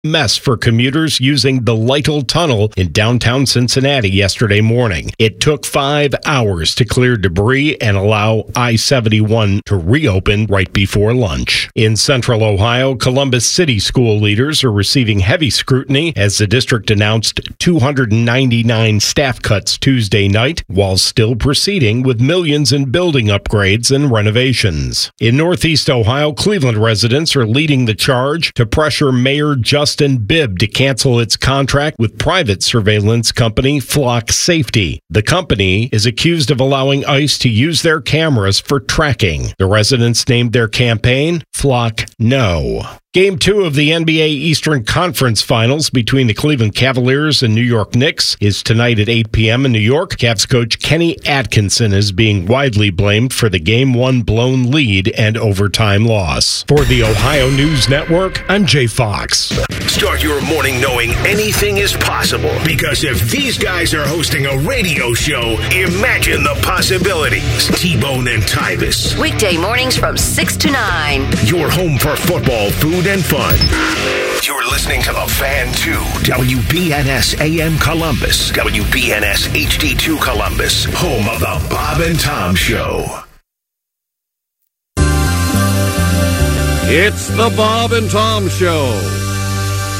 mess for commuters using the Lytle Tunnel in downtown Cincinnati yesterday morning. It took 5 hours to clear debris and allow I-71 to reopen right before lunch. In central Ohio, Columbus City school leaders are receiving heavy scrutiny as the district announced 299 staff cuts Tuesday night, while still proceeding with millions in building upgrades and renovations. In Northeast Ohio, Cleveland residents are leading the charge to pressure Mayor Justin Bibb to cancel its contract with private surveillance company Flock Safety. The company is accused of allowing ICE to use their cameras for tracking. The residents named their campaign Flock No. Game 2 of the NBA Eastern Conference Finals between the Cleveland Cavaliers and New York Knicks is tonight at 8 p.m. in New York. Cavs coach Kenny Atkinson is being widely blamed for the Game 1 blown lead and overtime loss. For the Ohio News Network, I'm Jay Fox. Start your morning knowing anything is possible, because if these guys are hosting a radio show, imagine the possibilities. T-Bone and Tyvis. Weekday mornings from 6 to 9. Your home for football, food, and fun. You're listening to The Fan 2, WBNS AM Columbus, WBNS HD2 Columbus, home of the Bob and Tom Show. It's the Bob and Tom Show.